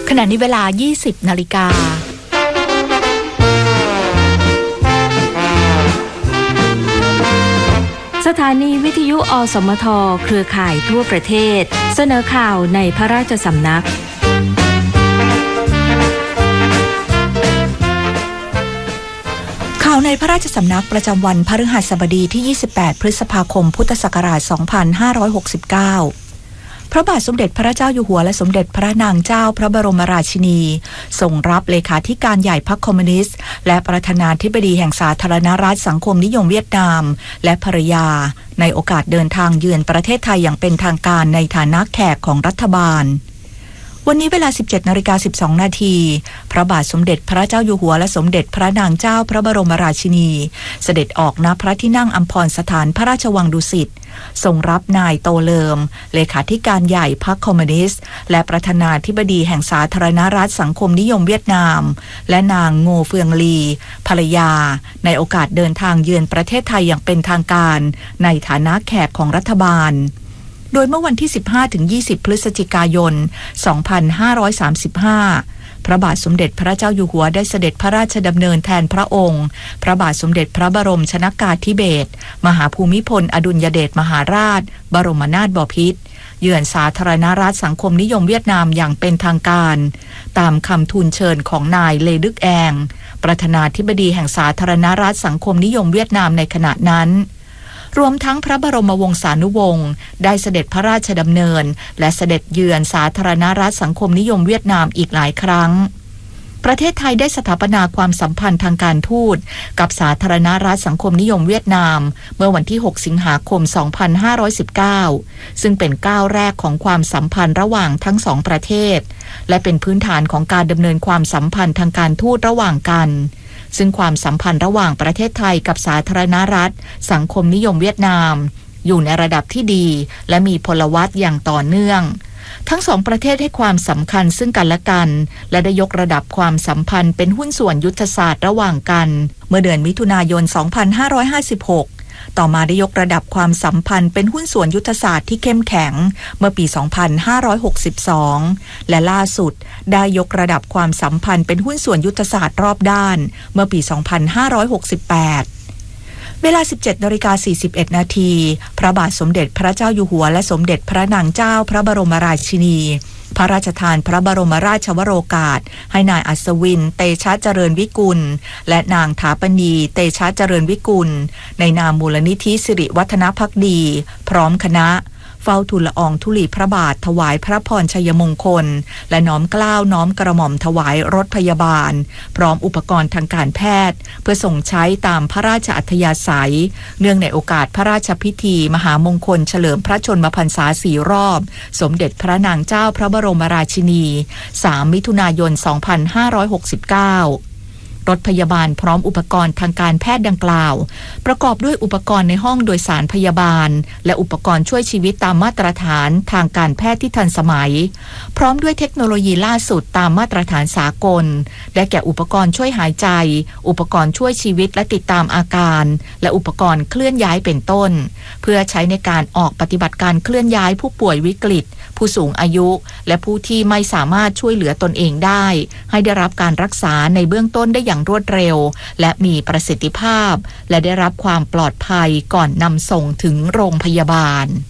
ขณะนี้เวลา 20 นาฬิกาสถานีวิทยุอสมทเครือข่ายทั่วประเทศเสนอข่าวในพระราชสำนักข่าวในพระราชสำนักประจำวันพฤหัสบดีที่ 28 พฤษภาคม พุทธศักราช 2569 พระบาทสมเด็จพระเจ้าอยู่หัวและสมเด็จพระนางเจ้าพระบรมราชินีทรงรับเลขาธิการใหญ่พรรคคอมมิวนิสต์และประธานาธิบดีแห่งสาธารณรัฐสังคมนิยมเวียดนามและภรรยาในโอกาสเดินทางเยือนประเทศไทยอย่างเป็นทางการในฐานะแขกของรัฐบาลวันนี้เวลา 17:12 นาทีพระบาทสมเด็จพระเจ้าอยู่หัวและสมเด็จพระนางเจ้าพระบรมราชินีเสด็จออกณพระที่นั่งอัมพรสถานพระราชวังดุสิตทรงรับนายโตเลิมเลขาธิการใหญ่พรรคคอมมิวนิสต์และประธานาธิบดีแห่งสาธารณรัฐสังคมนิยมเวียดนามและนางโงเฟืองลีภรรยาในโอกาสเดินทางเยือนประเทศไทยอย่างเป็นทางการในฐานะแขกของรัฐบาลโดยเมื่อวันที่ 15-20 พฤศจิกายน 2535 พระบาทสมเด็จพระเจ้าอยู่หัวได้เสด็จพระราชดำเนินแทนพระองค์พระบาทสมเด็จพระบรมชนกาธิเบศรมหาภูมิพลอดุลยเดชมหาราชบรมนาถบพิตรเยือนสาธารณรัฐสังคมนิยมเวียดนามอย่างเป็นทางการตามคำทูลเชิญของนายเลดึกแองประธานาธิบดีแห่งสาธารณรัฐสังคมนิยมเวียดนามในขณะนั้นรวมทั้งพระบรมวงศานุวงศ์ได้เสด็จพระราชดำเนินและเสด็จเยือนสาธารณรัฐสังคมนิยมเวียดนามอีกหลายครั้งประเทศไทยได้สถาปนาความสัมพันธ์ทางการทูตกับสาธารณรัฐสังคมนิยมเวียดนามเมื่อวันที่ 6 สิงหาคม 2519 ซึ่งเป็นก้าวแรกของความสัมพันธ์ระหว่างทั้งสองประเทศและเป็นพื้นฐานของการดำเนินความสัมพันธ์ทางการทูตระหว่างกันซึ่งความสัมพันธ์ระหว่างประเทศไทยกับสาธารณรัฐสังคมนิยมเวียดนามอยู่ในระดับที่ดีและมีพลวัตอย่างต่อเนื่องทั้งสองประเทศให้ความสำคัญซึ่งกันและกันและได้ยกระดับความสัมพันธ์เป็นหุ้นส่วนยุทธศาสตร์ระหว่างกันเมื่อเดือนมิถุนายน 2556ต่อมาได้ยกระดับความสัมพันธ์เป็นหุ้นส่วนยุทธศาสตร์ที่เข้มแข็งเมื่อปี 2562 และล่าสุดได้ยกระดับความสัมพันธ์เป็นหุ้นส่วนยุทธศาสตร์รอบด้านเมื่อปี 2568 เวลา 17:41 นาทีพระบาทสมเด็จพระเจ้าอยู่หัวและสมเด็จพระนางเจ้าพระบรมราชินีพระราชทานพระบรมราชวโรกาสให้นายอัศวินเตชะเจริญวิกุลและนางถาปณีเตชะเจริญวิกุลในนามมูลนิธิสิริวัฒนภักดีพร้อมคณะเฝ้าทูลละอองธุลีพระบาทถวายพระพรชัยมงคลและน้อมเกล้าน้อมกระหม่อมถวายรถพยาบาลพร้อมอุปกรณ์ทางการแพทย์เพื่อส่งใช้ตามพระราชอัธยาศัยเนื่องในโอกาสพระราชพิธีมหามงคลเฉลิมพระชนมพรรษา4 รอบสมเด็จพระนางเจ้าพระบรมราชินี3 มิถุนายน 2569รถพยาบาลพร้อมอุปกรณ์ทางการแพทย์ดังกล่าวประกอบด้วยอุปกรณ์ในห้องโดยสารพยาบาลและอุปกรณ์ช่วยชีวิตตามมาตรฐานทางการแพทย์ที่ทันสมัยพร้อมด้วยเทคโนโลยีล่าสุดตามมาตรฐานสากลได้แก่อุปกรณ์ช่วยหายใจอุปกรณ์ช่วยชีวิตและติดตามอาการและอุปกรณ์เคลื่อนย้ายเป็นต้นเพื่อใช้ในการออกปฏิบัติการเคลื่อนย้ายผู้ป่วยวิกฤตผู้สูงอายุและผู้ที่ไม่สามารถช่วยเหลือตนเองได้ให้ได้รับการรักษาในเบื้องต้นได้อย่างรวดเร็วและมีประสิทธิภาพและได้รับความปลอดภัยก่อนนำส่งถึงโรงพยาบาล